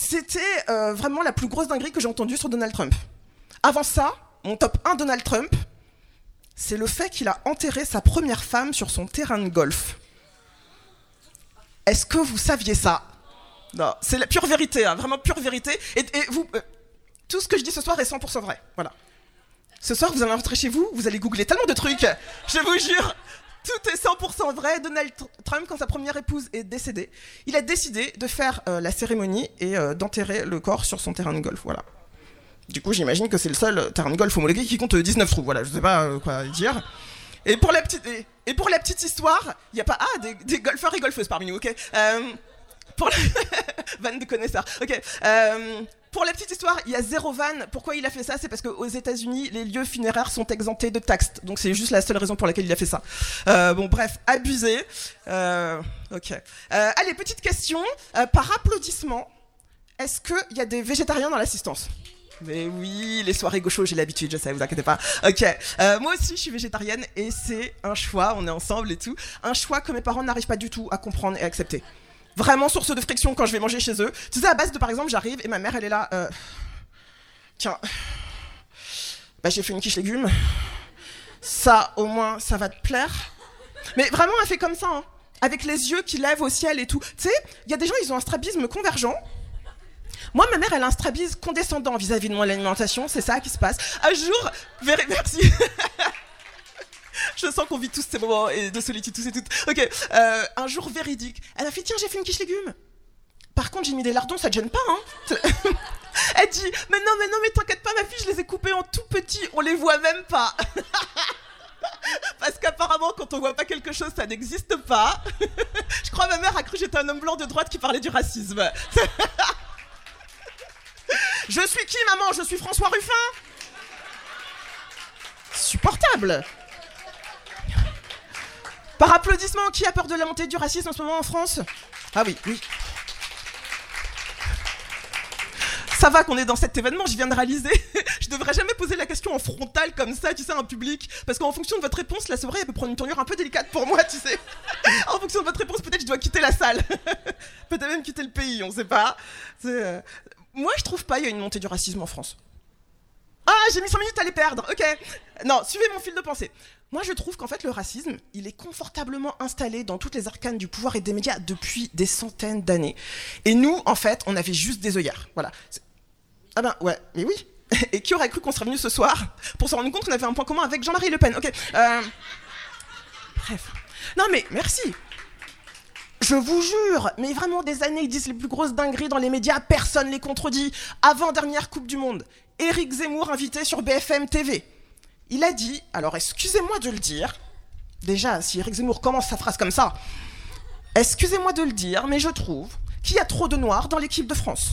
c'était vraiment la plus grosse dinguerie que j'ai entendue sur Donald Trump. Avant ça, mon top 1 Donald Trump, c'est le fait qu'il a enterré sa première femme sur son terrain de golf. Est-ce que vous saviez ça? Non, c'est la pure vérité, hein, vraiment pure vérité. Et vous, tout ce que je dis ce soir est 100% vrai. Voilà. Ce soir, vous allez rentrer chez vous, vous allez googler tellement de trucs. Je vous jure, tout est 100% vrai. Donald Trump, quand sa première épouse est décédée, il a décidé de faire la cérémonie et d'enterrer le corps sur son terrain de golf. Voilà. Du coup, j'imagine que c'est le seul terrain de golf homologué qui compte 19 trous. Voilà, je sais pas quoi dire. Et pour la petite histoire, il n'y a pas des golfeurs et golfeuses parmi nous, ok? Pour la... Van de connaisseur, ok. Pour la petite histoire, il y a 0 van. Pourquoi il a fait ça? C'est parce qu'aux États-Unis, les lieux funéraires sont exemptés de taxes. Donc c'est juste la seule raison pour laquelle il a fait ça. Bon, bref, abusé. Ok. Allez, petite question. Par applaudissement, est-ce qu'il y a des végétariens dans l'assistance? Mais oui, les soirées gaucho, j'ai l'habitude, je sais, vous inquiétez pas. Ok, moi aussi je suis végétarienne et c'est un choix, on est ensemble et tout. Un choix que mes parents n'arrivent pas du tout à comprendre et à accepter. Vraiment source de friction quand je vais manger chez eux. Tu sais, à base de par exemple, j'arrive et ma mère elle est là. Tiens, bah, j'ai fait une quiche légumes. Ça, au moins, ça va te plaire. Mais vraiment, elle fait comme ça, hein, avec les yeux qui lèvent au ciel et tout. Tu sais, il y a des gens, ils ont un strabisme convergent. Moi, ma mère, elle a un strabisme condescendant vis-à-vis de moi, l'alimentation, c'est ça qui se passe. Un jour, merci. Je sens qu'on vit tous ces moments de solitude, tous et toutes. Ok, un jour véridique, elle a fait, tiens, j'ai fait une quiche légumes. Par contre, j'ai mis des lardons, ça te gêne pas, hein? Elle dit, mais non, mais t'inquiète pas, ma fille, je les ai coupés en tout petit, on les voit même pas. Parce qu'apparemment, quand on voit pas quelque chose, ça n'existe pas. Je crois que ma mère a cru que j'étais un homme blanc de droite qui parlait du racisme. Je suis qui, maman? Je suis François Ruffin? Supportable. Par applaudissement, qui a peur de la montée du racisme en ce moment en France? Ah oui. Ça va qu'on est dans cet événement, je viens de réaliser. Je devrais jamais poser la question en frontal comme ça, tu sais, en public. Parce qu'en fonction de votre réponse, la soirée elle peut prendre une tournure un peu délicate pour moi, tu sais. En fonction de votre réponse, peut-être je dois quitter la salle. Peut-être même quitter le pays, on sait pas. Moi, je trouve pas il y a une montée du racisme en France. Ah, j'ai mis 5 minutes à les perdre, ok. Non, suivez mon fil de pensée. Moi, je trouve qu'en fait, le racisme, il est confortablement installé dans toutes les arcanes du pouvoir et des médias depuis des centaines d'années. Et nous, en fait, on avait juste des œillères, voilà. Ah ben, ouais, mais oui. Et qui aurait cru qu'on serait venu ce soir pour se rendre compte qu'on avait un point commun avec Jean-Marie Le Pen, ok. Bref. Non mais, merci. Je vous jure, mais vraiment des années, ils disent les plus grosses dingueries dans les médias, personne les contredit. Avant-dernière Coupe du Monde, Éric Zemmour invité sur BFM TV. Il a dit, alors excusez-moi de le dire, déjà, si Éric Zemmour commence sa phrase comme ça, excusez-moi de le dire, mais je trouve qu'il y a trop de noirs dans l'équipe de France.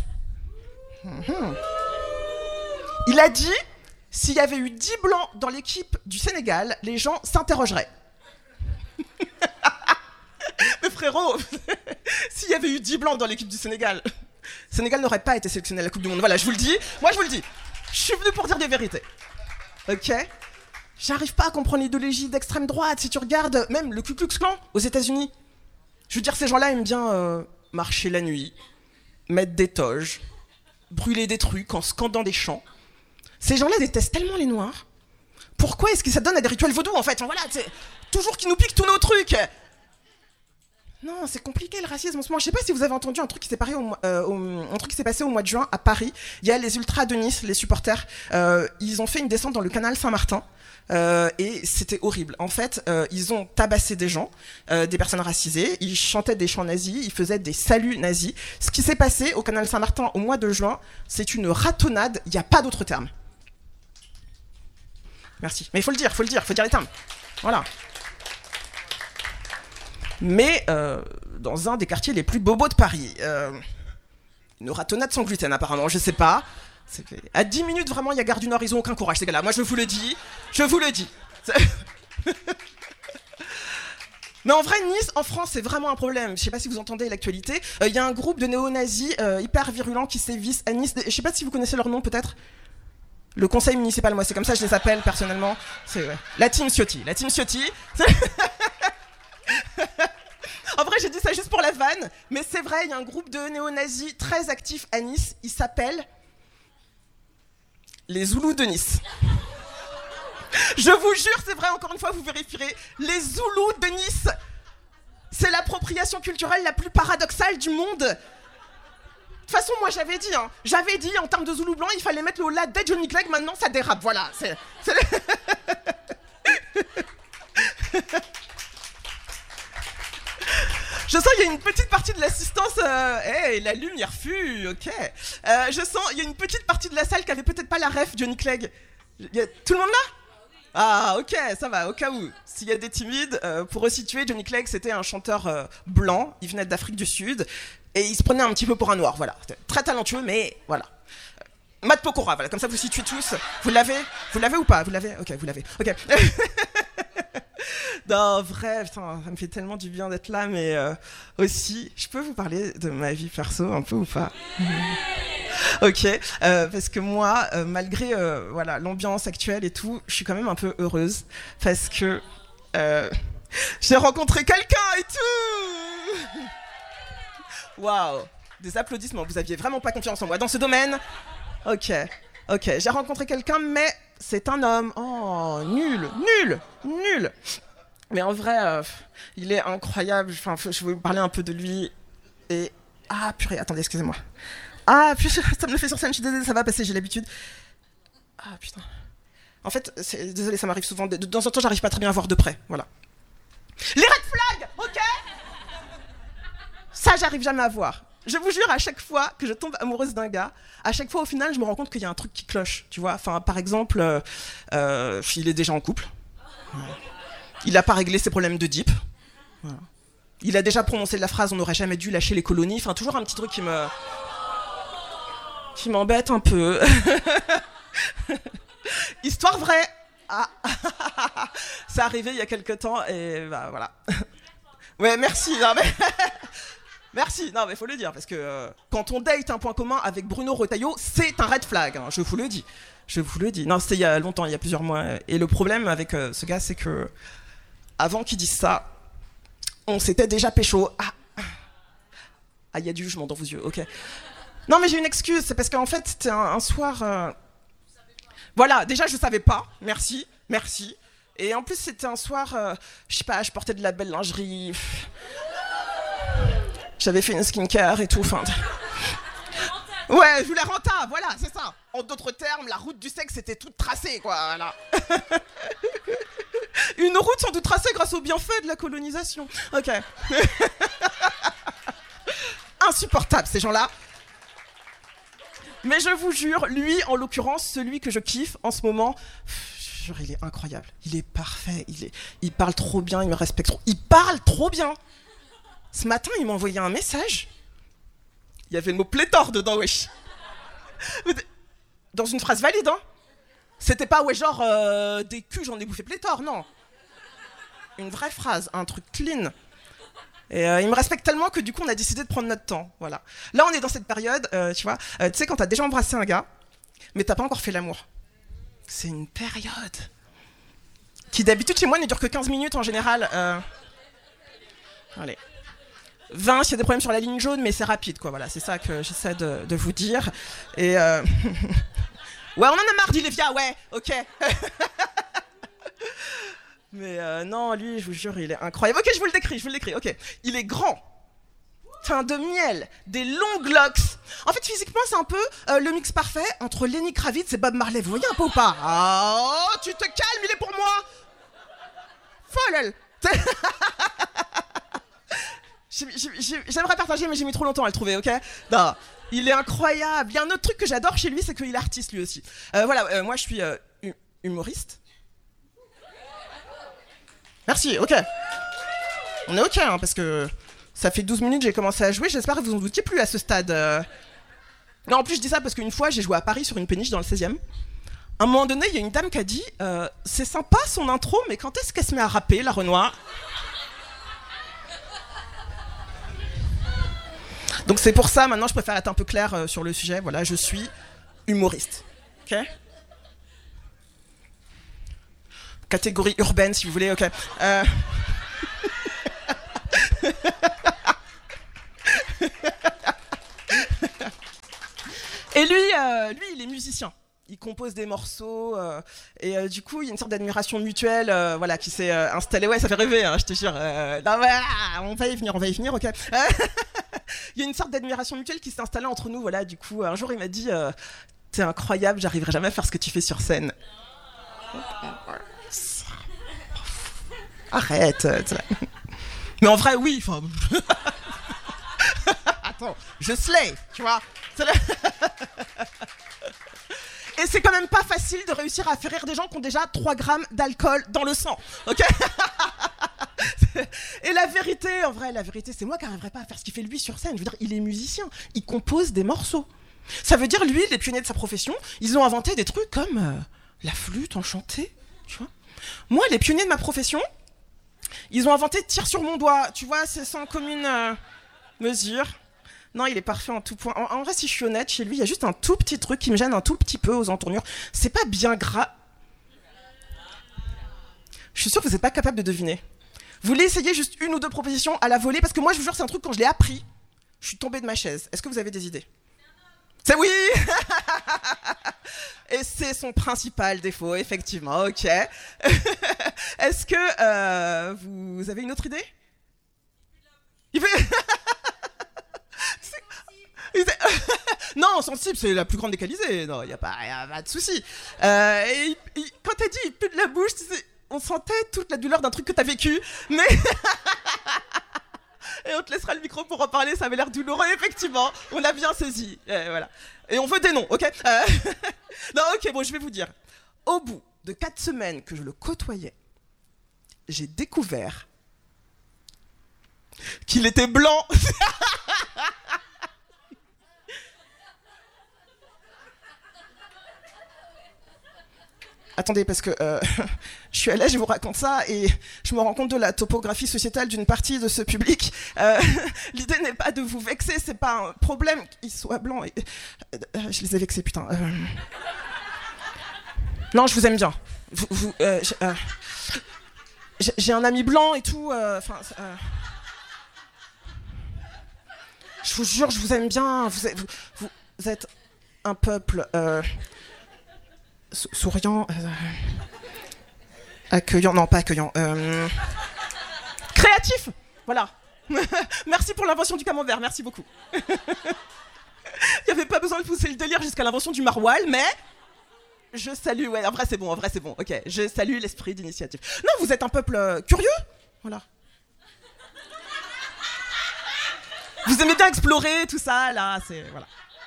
Il a dit, s'il y avait eu 10 blancs dans l'équipe du Sénégal, les gens s'interrogeraient. Mais frérot, s'il y avait eu 10 blancs dans l'équipe du Sénégal, le Sénégal n'aurait pas été sélectionné à la Coupe du Monde. Voilà, je vous le dis. Moi, je vous le dis. Je suis venu pour dire des vérités. Ok? J'arrive pas à comprendre l'idéologie d'extrême droite. Si tu regardes même le Ku Klux Klan aux États-Unis, je veux dire, ces gens-là aiment bien marcher la nuit, mettre des toges, brûler des trucs en scandant des chants. Ces gens-là détestent tellement les Noirs. Pourquoi est-ce que ça donne à des rituels vaudous, en fait? Enfin, voilà, c'est toujours qu'ils nous piquent tous nos trucs. Non, c'est compliqué le racisme en ce moment. Je sais pas si vous avez entendu un truc qui s'est passé au mois de juin à Paris. Il y a les ultras de Nice, les supporters. Ils ont fait une descente dans le canal Saint-Martin. Et c'était horrible. En fait, ils ont tabassé des gens, des personnes racisées. Ils chantaient des chants nazis, ils faisaient des saluts nazis. Ce qui s'est passé au canal Saint-Martin au mois de juin, c'est une ratonnade. Il n'y a pas d'autre terme. Merci. Mais il faut le dire les termes. Voilà. Mais dans un des quartiers les plus bobos de Paris, une ratonnade sans gluten apparemment, je sais pas. À 10 minutes vraiment, il y a Gare du Nord, ils ont aucun courage ces gars-là. Moi je vous le dis. Mais en vrai, Nice, en France, c'est vraiment un problème. Je sais pas si vous entendez l'actualité. Il y a un groupe de néo-nazis hyper virulents qui sévissent à Nice. Je sais pas si vous connaissez leur nom peut-être. Le conseil municipal, moi c'est comme ça que je les appelle personnellement. C'est la team Ciotti. En vrai, j'ai dit ça juste pour la vanne, mais c'est vrai, il y a un groupe de néo-nazis très actif à Nice, il s'appelle les Zoulous de Nice. Je vous jure, c'est vrai, encore une fois, vous vérifierez, les Zoulous de Nice, c'est l'appropriation culturelle la plus paradoxale du monde. De toute façon, moi j'avais dit, en termes de Zoulou blanc, il fallait mettre le Ola de Johnny Clegg, maintenant ça dérape, voilà. Je sens qu'il y a une petite partie de l'assistance. La lumière fut, ok. Je sens il y a une petite partie de la salle qui avait peut-être pas la ref Johnny Clegg. Tout le monde là? Ah, ok, ça va, au cas où. S'il y a des timides, pour resituer, Johnny Clegg, c'était un chanteur blanc, il venait d'Afrique du Sud, et il se prenait un petit peu pour un noir, voilà. C'était très talentueux, mais voilà. Matt Pokora, voilà, comme ça vous situez tous. Vous l'avez ou pas? Vous l'avez? Ok, vous l'avez, ok. Non, vrai, putain, ça me fait tellement du bien d'être là, mais aussi, je peux vous parler de ma vie perso un peu ou pas? Ok, parce que moi, malgré voilà, l'ambiance actuelle et tout, je suis quand même un peu heureuse, parce que j'ai rencontré quelqu'un et tout. Waouh, des applaudissements, vous aviez vraiment pas confiance en moi dans ce domaine? Ok, j'ai rencontré quelqu'un, mais c'est un homme. Oh, nul. Mais en vrai, il est incroyable. Enfin, je vais vous parler un peu de lui. Et ah purée, attendez, excusez-moi. Ah purée, ça me le fait sur scène. Je suis désolée, ça va passer, j'ai l'habitude. Ah putain. En fait, désolée, ça m'arrive souvent. De temps en temps, j'arrive pas très bien à voir de près. Voilà. Les red flags, ok. Ça, j'arrive jamais à voir. Je vous jure, à chaque fois que je tombe amoureuse d'un gars, à chaque fois, au final, je me rends compte qu'il y a un truc qui cloche, tu vois. Enfin, par exemple, il est déjà en couple. Il n'a pas réglé ses problèmes de dip. Voilà. Il a déjà prononcé la phrase « on n'aurait jamais dû lâcher les colonies ». Enfin, toujours un petit truc qui m'embête un peu. Histoire vraie. Ah. C'est arrivé il y a quelque temps et bah voilà. Ouais, merci. Non, mais... Merci, non mais faut le dire, parce que quand on date un point commun avec Bruno Retailleau, c'est un red flag, hein, je vous le dis. Non, c'était il y a longtemps, il y a plusieurs mois. Et le problème avec ce gars, c'est que avant qu'il dise ça, on s'était déjà pécho. Ah, il y a du jugement dans vos yeux, ok. Non mais j'ai une excuse, c'est parce qu'en fait, c'était un soir... Voilà, déjà je savais pas, merci. Et en plus c'était un soir, je sais pas, je portais de la belle lingerie... J'avais fait une skincare et tout, enfin... Ouais, je voulais rentable, voilà, c'est ça. En d'autres termes, la route du sexe était toute tracée, quoi, voilà. Une route sans doute tracée grâce aux bienfaits de la colonisation. Ok. Insupportable, ces gens-là. Mais je vous jure, lui, en l'occurrence, celui que je kiffe en ce moment... Jure, il est incroyable, il est parfait, il parle trop bien, il me respecte trop... Il parle trop bien. Ce matin, il m'a envoyé un message. Il y avait le mot pléthore dedans, wesh. Dans une phrase valide, hein. C'était pas, ouais, genre, des culs, j'en ai bouffé pléthore, non. Une vraie phrase, un truc clean. Et il me respecte tellement que du coup, on a décidé de prendre notre temps, voilà. Là, on est dans cette période, tu vois, tu sais, quand t'as déjà embrassé un gars, mais t'as pas encore fait l'amour. C'est une période qui, d'habitude, chez moi, ne dure que 15 minutes, en général. Allez. 20 s'il y a des problèmes sur la ligne jaune, mais c'est rapide, quoi. Voilà, c'est ça que j'essaie de vous dire. Et ouais, on en a marre d'Ilevia, ouais, ok. Mais non, lui, je vous jure, il est incroyable. Ok, je vous le décris, ok. Il est grand, teint de miel, des longues locks. En fait, physiquement, c'est un peu le mix parfait entre Lenny Kravitz et Bob Marley. Vous voyez un peu ou pas? Oh, tu te calmes, il est pour moi. Folle, elle. J'aimerais partager, mais j'ai mis trop longtemps à le trouver, ok? Non, il est incroyable. Il y a un autre truc que j'adore chez lui, c'est qu'il est artiste lui aussi. Voilà, moi je suis humoriste. Merci, ok. On est ok, hein, parce que ça fait 12 minutes que j'ai commencé à jouer, j'espère que vous en doutiez plus à ce stade. Non, en plus je dis ça parce qu'une fois j'ai joué à Paris sur une péniche dans le 16e. À un moment donné, il y a une dame qui a dit c'est sympa son intro, mais quand est-ce qu'elle se met à rapper, la Renoir? Donc c'est pour ça, maintenant, je préfère être un peu clair sur le sujet. Voilà, je suis humoriste. Ok ? Catégorie urbaine, si vous voulez, ok. Et lui, il est musicien. Il compose des morceaux et du coup il y a une sorte d'admiration mutuelle voilà, qui s'est installée. Ouais, ça fait rêver, hein, je te jure. Non, mais, on va y venir, ok. Il y a une sorte d'admiration mutuelle qui s'est installée entre nous. Voilà, du coup, un jour il m'a dit t'es incroyable, j'arriverai jamais à faire ce que tu fais sur scène. Arrête. Mais en vrai, oui. Attends, je slay, tu vois. Et c'est quand même pas facile de réussir à faire rire des gens qui ont déjà 3 grammes d'alcool dans le sang, ok. Et la vérité, c'est moi qui n'arriverai pas à faire ce qu'il fait lui sur scène. Je veux dire, il est musicien, il compose des morceaux. Ça veut dire, lui, les pionniers de sa profession, ils ont inventé des trucs comme la flûte enchantée, tu vois. Moi, les pionniers de ma profession, ils ont inventé tire sur mon doigt, tu vois, c'est sans commune mesure. Non, il est parfait en tout point. En vrai, si je suis honnête, chez lui, il y a juste un tout petit truc qui me gêne un tout petit peu aux entournures. C'est pas bien gras. Je suis sûre que vous n'êtes pas capable de deviner. Vous voulez essayer juste 1 ou 2 propositions à la volée? Parce que moi, je vous jure, c'est un truc, quand je l'ai appris, je suis tombée de ma chaise. Est-ce que vous avez des idées? C'est oui. Et c'est son principal défaut, effectivement, ok. Est-ce que vous avez une autre idée? Il fait... Non, sensible, c'est la plus grande des qualités. Non, il n'y a pas de souci. Quand t'as dit il pue de la bouche, on sentait toute la douleur d'un truc que t'as vécu, mais... Et on te laissera le micro pour en parler, ça avait l'air douloureux, effectivement. On a bien saisi. Voilà. Et on veut des noms, ok. Non, ok, bon, je vais vous dire. Au bout de 4 semaines que je le côtoyais, j'ai découvert qu'il était blanc. Attendez, parce que je suis à l'aise, je vous raconte ça, et je me rends compte de la topographie sociétale d'une partie de ce public. L'idée n'est pas de vous vexer, c'est pas un problème qu'il soit blanc. Je les ai vexés, putain. Non, je vous aime bien. J'ai un ami blanc et tout. Je vous jure, je vous aime bien. Vous êtes un peuple... souriant, accueillant, non pas accueillant, créatif, voilà. Merci pour l'invention du camembert, merci beaucoup. Il n'y avait pas besoin de pousser le délire jusqu'à l'invention du maroilles, mais je salue, ouais, en vrai c'est bon, ok, je salue l'esprit d'initiative. Non, vous êtes un peuple curieux, voilà. Vous aimez bien explorer tout ça, là, c'est, voilà.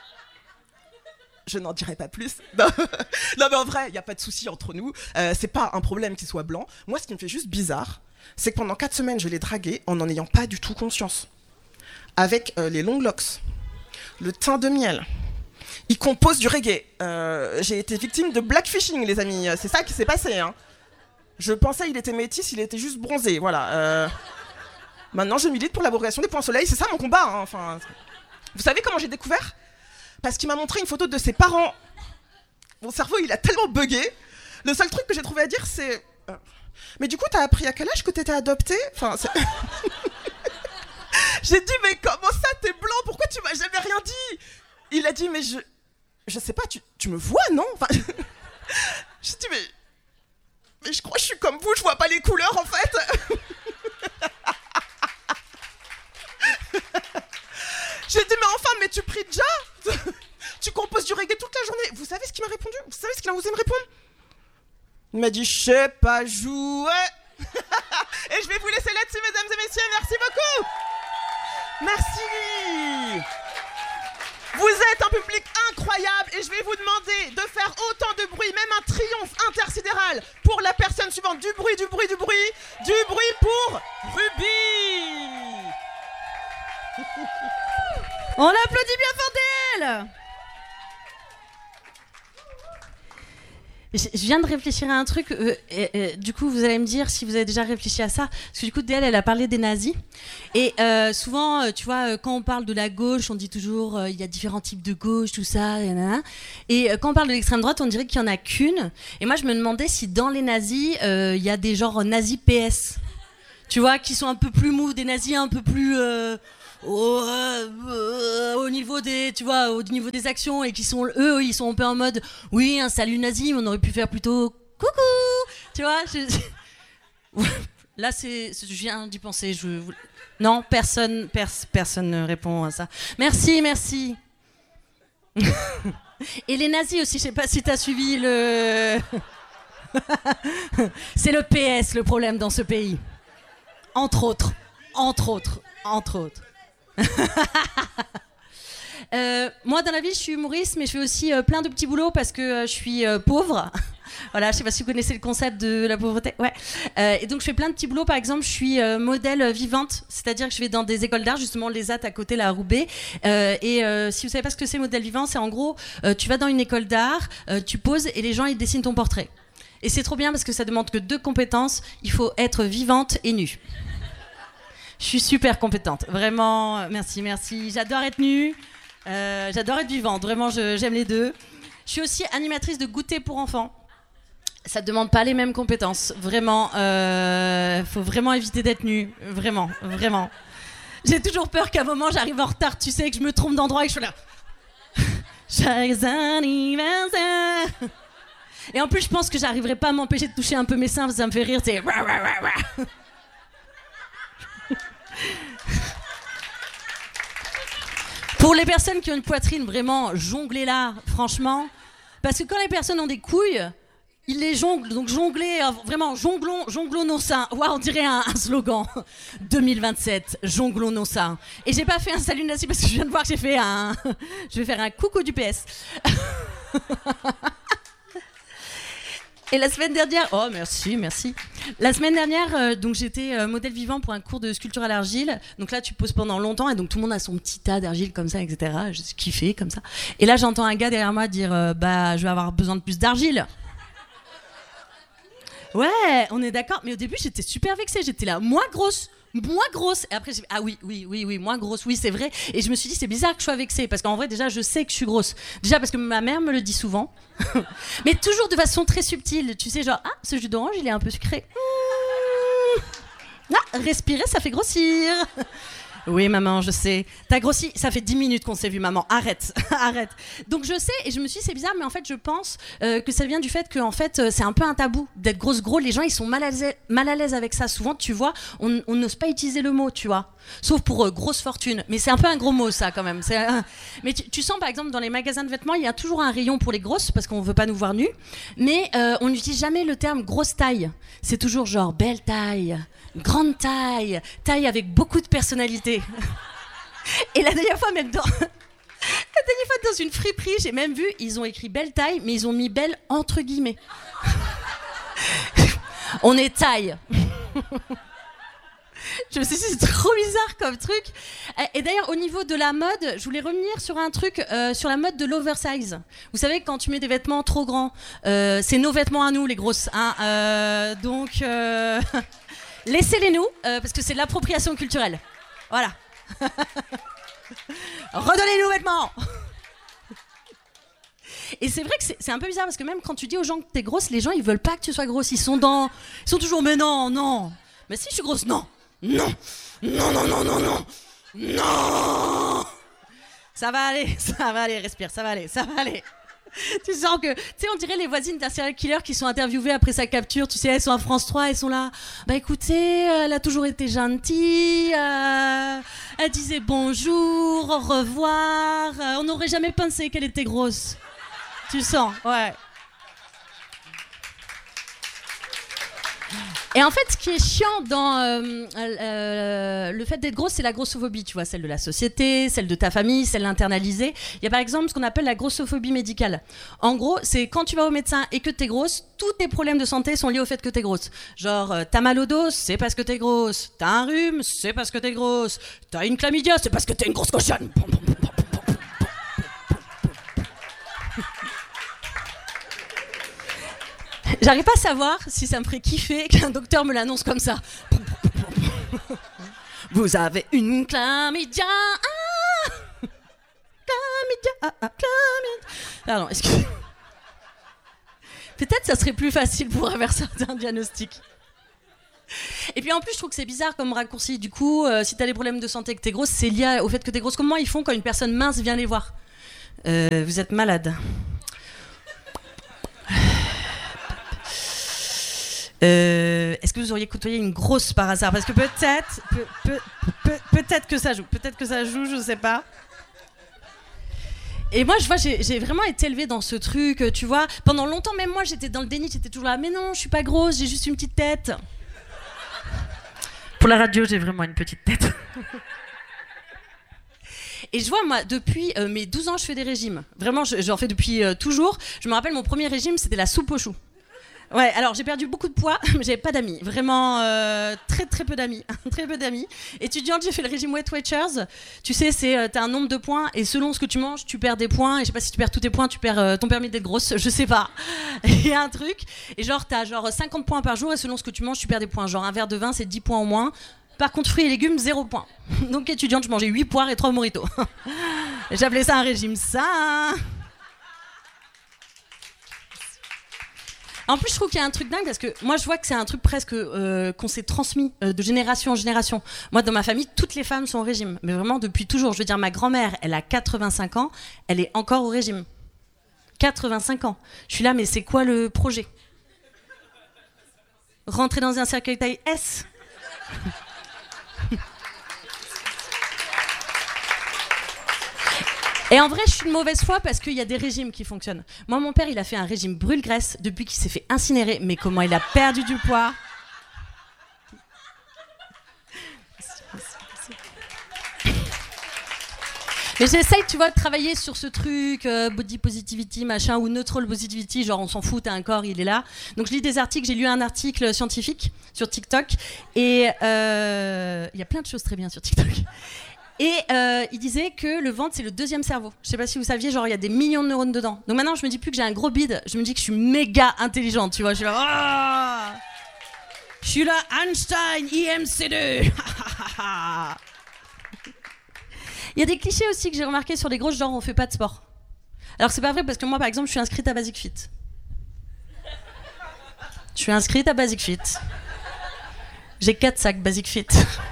Je n'en dirai pas plus. Non, mais en vrai, il n'y a pas de souci entre nous. C'est pas un problème qu'il soit blanc. Moi, ce qui me fait juste bizarre, c'est que pendant 4 semaines, je l'ai dragué en n'en ayant pas du tout conscience. Avec les longs locks, le teint de miel. Il compose du reggae. J'ai été victime de blackfishing, les amis. C'est ça qui s'est passé. Hein. Je pensais qu'il était métis, il était juste bronzé. Voilà. Maintenant, je milite pour l'abrogation des points soleil. C'est ça mon combat. Hein. Enfin, vous savez comment j'ai découvert ? Parce qu'il m'a montré une photo de ses parents. Mon cerveau, il a tellement bugué. Le seul truc que j'ai trouvé à dire, c'est... Mais du coup, t'as appris à quel âge que t'étais adoptée ? Enfin, j'ai dit, mais comment ça, t'es blanc ? Pourquoi tu m'as jamais rien dit ? Il a dit, mais je sais pas, tu me vois, non ? Enfin, j'ai dit, mais je crois que je suis comme vous, je vois pas les couleurs, en fait. J'ai dit, mais enfin, mais tu pries déjà ? Tu composes du reggae toute la journée. Vous savez ce qu'il m'a répondu ? Vous savez ce qu'il a osé me répondre ? Il m'a dit, je sais pas jouer. Et je vais vous laisser là-dessus, mesdames et messieurs. Merci beaucoup. Merci. Vous êtes un public incroyable et je vais vous demander de faire autant de bruit, même un triomphe intersidéral pour la personne suivante. Du bruit, du bruit, du bruit. Du bruit pour Ruby. On applaudit bien fort d'elle. Je viens de réfléchir à un truc. Du coup, vous allez me dire si vous avez déjà réfléchi à ça. Parce que du coup, DL, elle a parlé des nazis. Et souvent, tu vois, quand on parle de la gauche, on dit toujours il y a différents types de gauche, tout ça. Et quand on parle de l'extrême droite, on dirait qu'il n'y en a qu'une. Et moi, je me demandais si dans les nazis, il y a des genres nazis PS. Tu vois, qui sont un peu plus mous, des nazis un peu plus... au niveau des, tu vois, au niveau des actions et qui sont eux, ils sont un peu en mode, oui, un salut nazi, mais on aurait pu faire plutôt coucou, tu vois. Là, je viens d'y penser. Non, personne ne répond à ça. Merci. Et les nazis aussi, je sais pas si t'as suivi le. C'est le PS le problème dans ce pays. Entre autres. Moi, dans la vie, je suis humoriste, mais je fais aussi plein de petits boulots parce que je suis pauvre. Voilà, je sais pas si vous connaissez le concept de la pauvreté. Ouais. Et donc, je fais plein de petits boulots. Par exemple, je suis modèle vivante, c'est-à-dire que je vais dans des écoles d'art, justement l'ESAT à côté, là, à Roubaix. Si vous savez pas ce que c'est modèle vivant, c'est en gros, tu vas dans une école d'art, tu poses et les gens ils dessinent ton portrait. Et c'est trop bien parce que ça demande que 2 compétences. Il faut être vivante et nue. Je suis super compétente, vraiment. Merci. J'adore être nue, j'adore être vivante. Vraiment, j'aime les deux. Je suis aussi animatrice de goûter pour enfants. Ça ne demande pas les mêmes compétences. Vraiment, faut vraiment éviter d'être nue. Vraiment. J'ai toujours peur qu'à un moment, j'arrive en retard, tu sais, que je me trompe d'endroit et que je suis là. Joyeux anniversaire. Et en plus, je pense que j'arriverai pas à m'empêcher de toucher un peu mes seins, ça me fait rire, c'est... Pour les personnes qui ont une poitrine, vraiment, jonglez-la, franchement. Parce que quand les personnes ont des couilles, ils les jonglent. Donc jonglez, vraiment, jonglons nos seins. Waouh, on dirait un slogan. 2027, jonglons nos seins. Et j'ai pas fait un salut nazi parce que je viens de voir que j'ai fait un... Je vais faire un coucou du PS. Et la semaine dernière, oh merci. La semaine dernière, donc j'étais modèle vivant pour un cours de sculpture à l'argile. Donc là, tu poses pendant longtemps et donc tout le monde a son petit tas d'argile comme ça, etc. Je kiffais comme ça. Et là, j'entends un gars derrière moi dire, je vais avoir besoin de plus d'argile. Ouais, on est d'accord. Mais au début, j'étais super vexée. J'étais là, moi grosse. Et après, j'ai dit, ah oui, moi grosse, oui, c'est vrai. Et je me suis dit, c'est bizarre que je sois vexée. Parce qu'en vrai, déjà, je sais que je suis grosse. Déjà, parce que ma mère me le dit souvent. Mais toujours de façon très subtile. Tu sais, genre, ce jus d'orange, il est un peu sucré. Respirer, ça fait grossir. Oui, maman, je sais. T'as grossi, ça fait 10 minutes qu'on s'est vu, maman. Arrête. Donc je sais, et je me suis dit, c'est bizarre, mais en fait, je pense que ça vient du fait que, en fait, c'est un peu un tabou d'être grosse, gros. Les gens, ils sont mal à l'aise avec ça. Souvent, tu vois, on n'ose pas utiliser le mot, tu vois. Sauf pour grosse fortune. Mais c'est un peu un gros mot, ça, quand même. Mais tu sens, par exemple, dans les magasins de vêtements, il y a toujours un rayon pour les grosses, parce qu'on veut pas nous voir nus. Mais on n'utilise jamais le terme grosse taille. C'est toujours genre belle taille, grande taille, taille avec beaucoup de personnalité. Et la dernière fois, même dans une friperie, j'ai même vu, ils ont écrit belle taille, mais ils ont mis belle entre guillemets. On est taille. Je me suis dit, c'est trop bizarre comme truc. Et d'ailleurs, au niveau de la mode, je voulais revenir sur un truc, sur la mode de l'oversize. Vous savez, quand tu mets des vêtements trop grands, c'est nos vêtements à nous, les grosses. Donc, laissez-les nous, parce que c'est de l'appropriation culturelle. Voilà. Redonnez-nous nos vêtements. Et c'est vrai que c'est un peu bizarre, parce que même quand tu dis aux gens que t'es grosse, les gens, ils veulent pas que tu sois grosse. Ils sont toujours, mais non. Mais si je suis grosse, non. Ça va aller, respire, ça va aller. Tu sens que, on dirait les voisines d'un serial killer qui sont interviewées après sa capture, tu sais, elles sont à France 3, elles sont là, écoutez, elle a toujours été gentille, elle disait bonjour, au revoir, on n'aurait jamais pensé qu'elle était grosse. Tu sens, ouais. Et en fait, ce qui est chiant dans le fait d'être grosse, c'est la grossophobie, tu vois, celle de la société, celle de ta famille, celle internalisée. Il y a par exemple ce qu'on appelle la grossophobie médicale. En gros, c'est quand tu vas au médecin et que t'es grosse, tous tes problèmes de santé sont liés au fait que t'es grosse. Genre, t'as mal au dos, c'est parce que t'es grosse. T'as un rhume, c'est parce que t'es grosse. T'as une chlamydia, c'est parce que t'es une grosse cochonne. J'arrive pas à savoir si ça me ferait kiffer qu'un docteur me l'annonce comme ça. Vous avez une chlamydia. Chlamydia. Pardon, excusez. Peut-être ça serait plus facile pour avoir certains diagnostics. Et puis en plus, je trouve que c'est bizarre comme raccourci. Du coup, si t'as des problèmes de santé et que t'es grosse, c'est lié au fait que t'es grosse. Comment ils font quand une personne mince vient les voir ? Vous êtes malade. Est-ce que vous auriez côtoyé une grosse par hasard ? Parce que peut-être que ça joue. Peut-être que ça joue, je sais pas. Et moi, je vois, j'ai vraiment été élevée dans ce truc, tu vois. Pendant longtemps, même moi, j'étais dans le déni, j'étais toujours là. Mais non, je suis pas grosse, j'ai juste une petite tête. Pour la radio, j'ai vraiment une petite tête. Et je vois, moi, depuis mes 12 ans, je fais des régimes. Vraiment, j'en fais depuis toujours. Je me rappelle, mon premier régime, c'était la soupe aux choux. Ouais, alors j'ai perdu beaucoup de poids, mais j'avais pas d'amis. Vraiment, très peu d'amis. Très peu d'amis. Étudiante, j'ai fait le régime Weight Watchers. Tu sais, t'as un nombre de points et selon ce que tu manges, tu perds des points. Et je sais pas si tu perds tous tes points, tu perds ton permis d'être grosse. Je sais pas. Il y a un truc. Et t'as 50 points par jour et selon ce que tu manges, tu perds des points. Genre un verre de vin, c'est 10 points au moins. Par contre, fruits et légumes, 0 points. Donc étudiante, je mangeais 8 poires et 3 mojitos. J'appelais ça un régime sain. En plus, je trouve qu'il y a un truc dingue parce que moi, je vois que c'est un truc presque qu'on s'est transmis de génération en génération. Moi, dans ma famille, toutes les femmes sont au régime. Mais vraiment, depuis toujours. Je veux dire, ma grand-mère, elle a 85 ans, elle est encore au régime. 85 ans. Je suis là, mais c'est quoi le projet ? Rentrer dans un cercueil taille S ? Et en vrai, je suis de mauvaise foi parce qu'il y a des régimes qui fonctionnent. Moi, mon père, il a fait un régime brûle-graisse depuis qu'il s'est fait incinérer. Mais comment il a perdu du poids ? Mais j'essaye, tu vois, de travailler sur ce truc, body positivity, machin, ou neutral positivity, genre on s'en fout, t'as un corps, il est là. Donc je lis des articles, j'ai lu un article scientifique sur TikTok, et il y a plein de choses très bien sur TikTok. Et il disait que le ventre, c'est le deuxième cerveau. Je sais pas si vous saviez, genre il y a des millions de neurones dedans. Donc maintenant, je me dis plus que j'ai un gros bide, je me dis que je suis méga intelligente, tu vois. Je suis là, oh je suis là, Einstein, IMC2. Il y a des clichés aussi que j'ai remarqués sur les grosses, genre on fait pas de sport. Alors c'est pas vrai parce que moi, par exemple, je suis inscrite à Basic Fit. Je suis inscrite à Basic Fit. J'ai 4 sacs Basic Fit.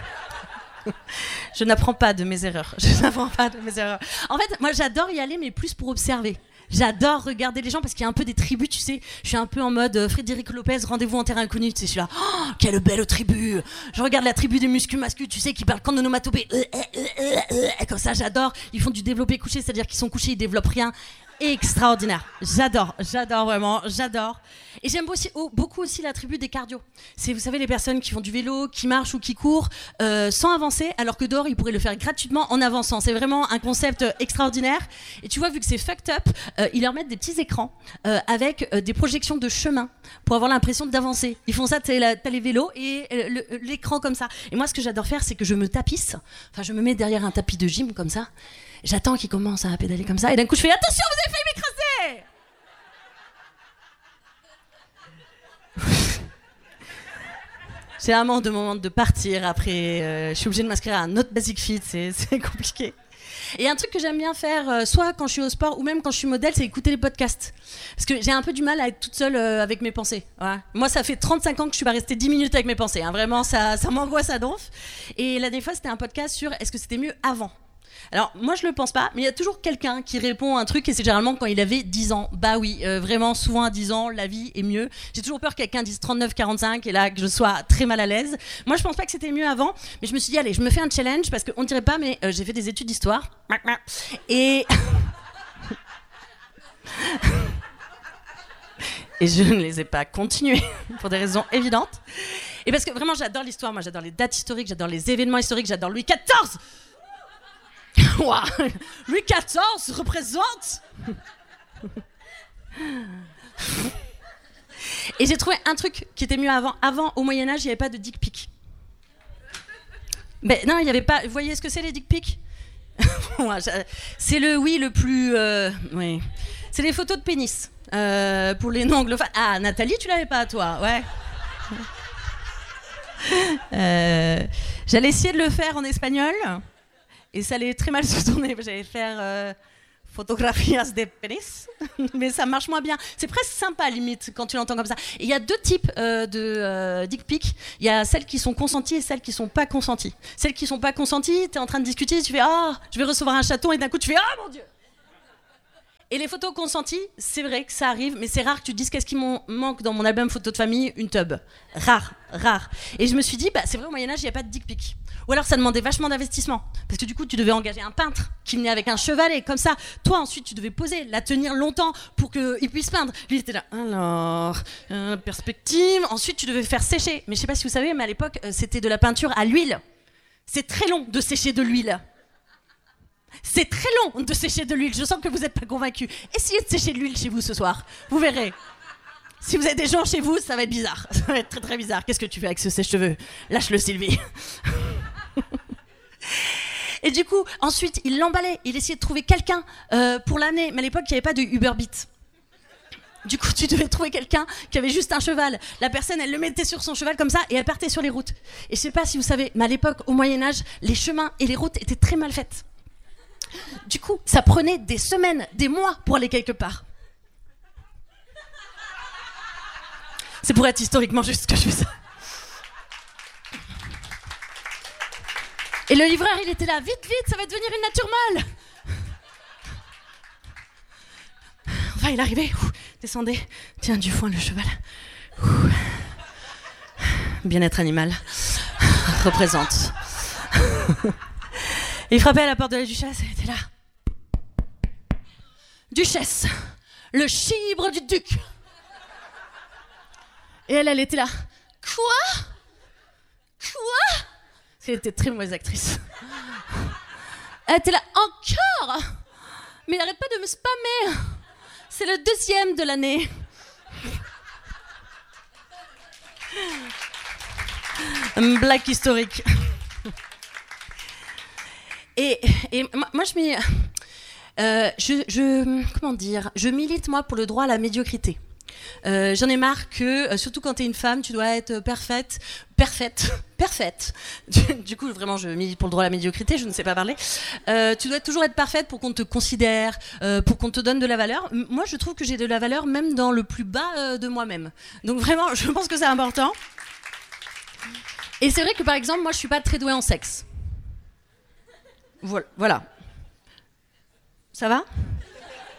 Je n'apprends pas de mes erreurs. En fait, moi, j'adore y aller, mais plus pour observer. J'adore regarder les gens parce qu'il y a un peu des tribus, tu sais. Je suis un peu en mode Frédéric Lopez, rendez-vous en terrain inconnu. Tu sais, je suis là, oh, quelle belle tribu. Je regarde la tribu des muscu-mascu, tu sais, qui parlent qu'en onomatopée. Comme ça, j'adore. Ils font du développé couché, c'est-à-dire qu'ils sont couchés, ils développent rien. Extraordinaire. J'adore vraiment, j'adore. Et j'aime beaucoup aussi la tribu des cardio. C'est, vous savez, les personnes qui font du vélo, qui marchent ou qui courent sans avancer, alors que dehors, ils pourraient le faire gratuitement en avançant. C'est vraiment un concept extraordinaire. Et tu vois, vu que c'est fucked up, ils leur mettent des petits écrans avec des projections de chemin pour avoir l'impression d'avancer. Ils font ça, t'as les vélos et l'écran comme ça. Et moi, ce que j'adore faire, c'est que je me tapisse. Enfin, je me mets derrière un tapis de gym comme ça. J'attends qu'ils commencent à pédaler comme ça. Et d'un coup, je fais « Attention, vous avez failli m'écraser !» J'ai vraiment de moments de partir. Après, je suis obligée de m'inscrire à un autre Basic Fit. C'est compliqué. Et un truc que j'aime bien faire, soit quand je suis au sport ou même quand je suis modèle, c'est écouter les podcasts. Parce que j'ai un peu du mal à être toute seule avec mes pensées. Ouais. Moi, ça fait 35 ans que je suis pas restée 10 minutes avec mes pensées. Hein. Vraiment, ça m'angoisse à donf. Et la dernière fois, c'était un podcast sur est-ce que c'était mieux avant ? Alors, moi, je le pense pas, mais il y a toujours quelqu'un qui répond à un truc, et c'est généralement quand il avait 10 ans. Bah oui, vraiment, souvent à 10 ans, la vie est mieux. J'ai toujours peur que quelqu'un dise 39, 45, et là, que je sois très mal à l'aise. Moi, je pense pas que c'était mieux avant, mais je me suis dit, allez, je me fais un challenge, parce qu'on dirait pas, mais j'ai fait des études d'histoire. Et... et je ne les ai pas continuées, pour des raisons évidentes. Et parce que vraiment, j'adore l'histoire. Moi, j'adore les dates historiques, j'adore les événements historiques, j'adore Louis XIV. Wow. Louis XIV représente. Et j'ai trouvé un truc qui était mieux avant. Avant, au Moyen-Âge, il n'y avait pas de dick pic. Mais non, il n'y avait pas. Vous voyez ce que c'est les dick pics ? C'est le plus. Oui. C'est les photos de pénis. Pour les non-anglophones. Ah, Nathalie, tu l'avais pas, toi ? Ouais. J'allais essayer de le faire en espagnol. Et ça allait très mal se tourner. J'allais faire photographias de pénis, mais ça marche moins bien. C'est presque sympa, limite, quand tu l'entends comme ça. Et il y a 2 types de dick pics. Il y a celles qui sont consenties et celles qui sont pas consenties. Celles qui sont pas consenties, t'es en train de discuter, tu fais « Ah, je vais recevoir un chaton » et d'un coup tu fais « Ah, mon Dieu !» Et les photos consenties, c'est vrai que ça arrive, mais c'est rare que tu te dises qu'est-ce qui manque dans mon album photo de famille, une tub. Rare. Et je me suis dit, c'est vrai, au Moyen-Âge, il n'y a pas de dick pic. Ou alors ça demandait vachement d'investissement. Parce que du coup, tu devais engager un peintre qui venait avec un chevalet, comme ça. Toi, ensuite, tu devais poser, la tenir longtemps pour qu'il puisse peindre. Lui, il était là, alors, perspective. Ensuite, tu devais faire sécher. Mais je sais pas si vous savez, mais à l'époque, c'était de la peinture à l'huile. C'est très long de sécher de l'huile. C'est très long de sécher de l'huile. Je sens que vous n'êtes pas convaincus. Essayez de sécher de l'huile chez vous ce soir. Vous verrez. Si vous avez des gens chez vous, ça va être bizarre. Ça va être très très bizarre. Qu'est-ce que tu fais avec ce sèche-cheveux ? Lâche-le, Sylvie. Et du coup, ensuite, il l'emballait. Il essayait de trouver quelqu'un pour l'année. Mais à l'époque, il n'y avait pas de Uber-Beat. Du coup, tu devais trouver quelqu'un qui avait juste un cheval. La personne, elle le mettait sur son cheval comme ça et elle partait sur les routes. Et je ne sais pas si vous savez, mais à l'époque, au Moyen-Âge, les chemins et les routes étaient très mal faites. Du coup, ça prenait des semaines, des mois pour aller quelque part. C'est pour être historiquement juste que je fais ça. Et le livreur, il était là, vite, ça va devenir une nature mâle. Enfin, il arrivait, descendez, tiens, du foin le cheval. Bien-être animal, représente. Il frappait à la porte de la duchesse, elle était là. Duchesse, le chibre du duc. Et elle était là. Quoi ? Parce qu'elle était très mauvaise actrice. Elle était là, encore ? Mais il n'arrête pas de me spammer. C'est le 2e de l'année. Une blague historique. Et moi, comment dire, je milite, moi, pour le droit à la médiocrité. J'en ai marre que, surtout quand t'es une femme, tu dois être parfaite. Du coup, vraiment, je milite pour le droit à la médiocrité, je ne sais pas parler. Tu dois toujours être parfaite pour qu'on te considère, pour qu'on te donne de la valeur. Moi, je trouve que j'ai de la valeur même dans le plus bas de moi-même. Donc vraiment, je pense que c'est important. Et c'est vrai que, par exemple, moi, je suis pas très douée en sexe. Voilà. Ça va ? Déception ?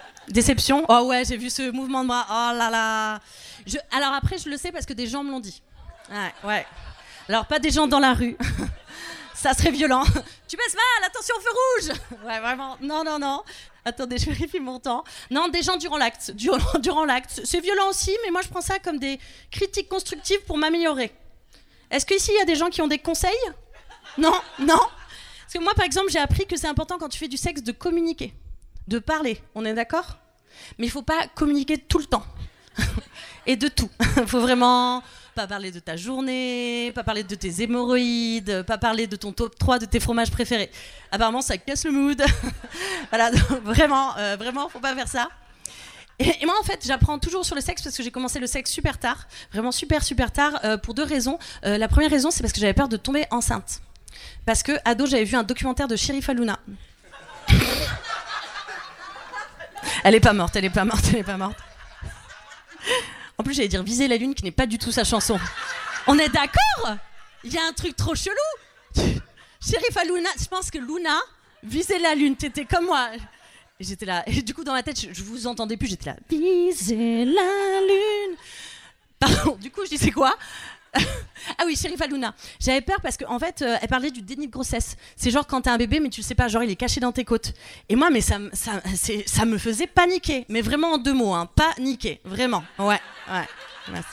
Oh ouais, j'ai vu ce mouvement de bras. Oh là là. Alors après, je le sais parce que des gens me l'ont dit. Ouais. Alors pas des gens dans la rue. Ça serait violent. Tu baisses mal, attention, feu rouge. Ouais, vraiment. Non. Attendez, je vérifie mon temps. Non, des gens durant l'acte. Durant l'acte. C'est violent aussi, mais moi je prends ça comme des critiques constructives pour m'améliorer. Est-ce qu'ici il y a des gens qui ont des conseils ? Non. Parce que moi, par exemple, j'ai appris que c'est important quand tu fais du sexe de communiquer, de parler. On est d'accord ? Mais il ne faut pas communiquer tout le temps. Et de tout. Il faut vraiment pas parler de ta journée, pas parler de tes hémorroïdes, pas parler de ton top 3 de tes fromages préférés. Apparemment, ça casse le mood. Voilà, donc vraiment, faut pas faire ça. Et moi, en fait, j'apprends toujours sur le sexe parce que j'ai commencé le sexe super tard, vraiment super tard, pour 2 raisons. La première raison, c'est parce que j'avais peur de tomber enceinte. Parce que, ado, j'avais vu un documentaire de Sheriff Aluna. Elle est pas morte. En plus, j'allais dire Viser la lune, qui n'est pas du tout sa chanson. On est d'accord ? Il y a un truc trop chelou. Sheriff Aluna, je pense que Luna visait la lune. T'étais comme moi. Et j'étais là. Et du coup, dans ma tête, je vous entendais plus. J'étais là. Viser la lune. Pardon. Du coup, je disais quoi ? Ah oui, Sheriff Aluna. J'avais peur parce qu'en fait, elle parlait du déni de grossesse. C'est genre quand t'as un bébé, mais tu le sais pas, genre il est caché dans tes côtes. Et moi, mais ça me faisait paniquer. Mais vraiment en 2 mots, hein, paniquer. Vraiment. Ouais. Merci.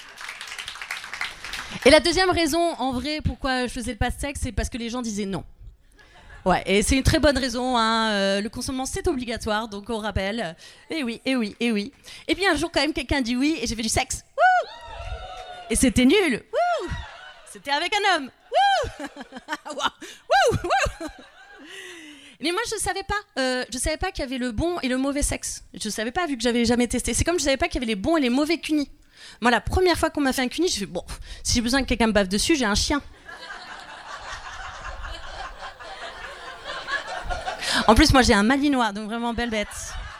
Et la deuxième raison, en vrai, pourquoi je faisais pas de sexe, c'est parce que les gens disaient non. Ouais, et c'est une très bonne raison, hein. Le consentement c'est obligatoire, donc on rappelle. Et oui. Et puis un jour quand même quelqu'un dit oui et j'ai fait du sexe. Wouh! Et c'était nul. Wouh! C'était avec un homme. Wouh! Mais moi je savais pas qu'il y avait le bon et le mauvais sexe. Je savais pas vu que j'avais jamais testé. C'est comme je savais pas qu'il y avait les bons et les mauvais cunis. Moi la première fois qu'on m'a fait un cuni, j'ai fait bon, si j'ai besoin que quelqu'un me bave dessus, j'ai un chien. En plus, moi, j'ai un malinois, donc vraiment belle bête.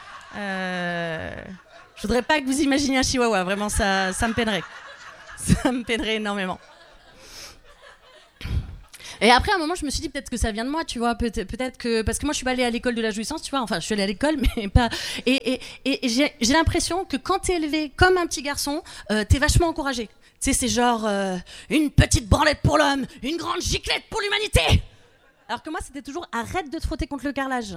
Je voudrais pas que vous imaginiez un chihuahua, vraiment, ça me peinerait. Ça me peinerait énormément. Et après, à un moment, je me suis dit peut-être que ça vient de moi, tu vois, peut-être que... Parce que moi, je suis pas allée à l'école de la jouissance, tu vois, enfin, je suis allée à l'école, mais pas... Et j'ai l'impression que quand t'es élevé comme un petit garçon, t'es vachement encouragé. Tu sais, c'est genre une petite branlette pour l'homme, une grande giclette pour l'humanité. Alors que moi, c'était toujours arrête de te frotter contre le carrelage.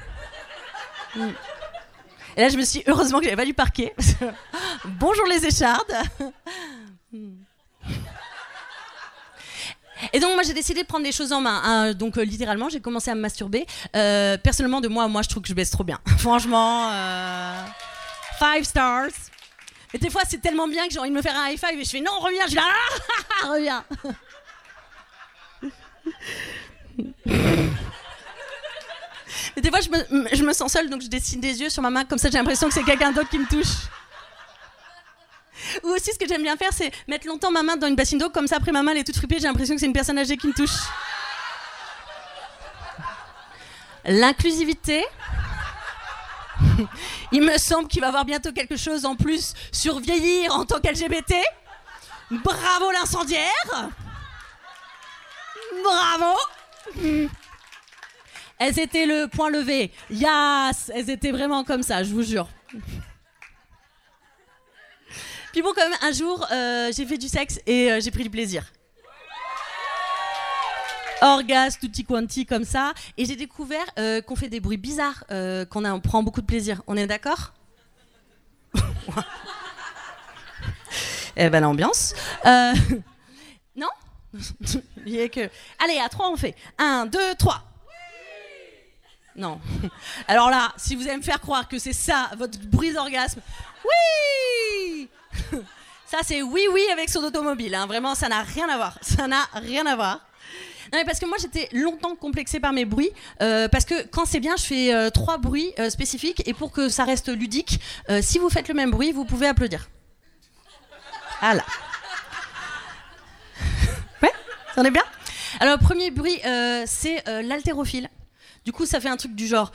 Et là, je me suis dit, heureusement que j'avais pas du parquet. Bonjour les échardes. Et donc moi j'ai décidé de prendre les choses en main, donc littéralement j'ai commencé à me masturber. Personnellement de moi je trouve que je baisse trop bien. Franchement, 5 stars. Et des fois c'est tellement bien que j'ai envie de me faire un high five et je fais non reviens, je suis là, reviens. Et des fois je me sens seule donc je dessine des yeux sur ma main comme ça j'ai l'impression que c'est quelqu'un d'autre qui me touche. Ou aussi, ce que j'aime bien faire, c'est mettre longtemps ma main dans une bassine d'eau, comme ça, après ma main, elle est toute fripée, j'ai l'impression que c'est une personne âgée qui me touche. L'inclusivité. Il me semble qu'il va y avoir bientôt quelque chose en plus sur vieillir en tant qu'LGBT. Bravo l'incendiaire. Bravo. Elles étaient le point levé. Yes. Elles étaient vraiment comme ça, je vous jure. Puis bon, quand même, un jour, j'ai fait du sexe et j'ai pris du plaisir. Orgasme, tutti quanti, comme ça. Et j'ai découvert qu'on fait des bruits bizarres, on prend beaucoup de plaisir. On est d'accord ? Eh ben, l'ambiance. Non ? Il y a que... Allez, à 3, on fait. 1, 2, 3. Non. Alors là, si vous allez me faire croire que c'est ça, votre bruit d'orgasme... Oui. Ça c'est oui avec son automobile, hein. Vraiment ça n'a rien à voir, ça n'a rien à voir. Non mais parce que moi j'étais longtemps complexée par mes bruits, parce que quand c'est bien je fais 3 bruits spécifiques et pour que ça reste ludique, si vous faites le même bruit vous pouvez applaudir. Voilà. Ouais, ça en est bien. Alors le premier bruit c'est l'haltérophile. Du coup ça fait un truc du genre...